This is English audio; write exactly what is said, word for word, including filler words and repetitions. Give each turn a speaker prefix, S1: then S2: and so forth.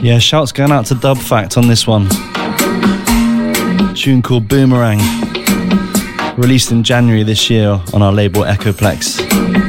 S1: Yeah, shouts going out to Dub Fact on this one. Tune called Boomerang, released in January this year on our label Echoplex.